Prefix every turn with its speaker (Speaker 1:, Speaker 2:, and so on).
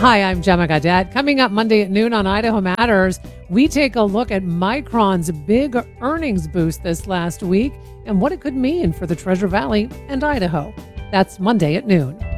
Speaker 1: Hi, I'm Gemma Gadet. Coming up Monday at noon on Idaho Matters, we take a look at Micron's big earnings boost this last week and what it could mean for the Treasure Valley and Idaho. That's Monday at noon.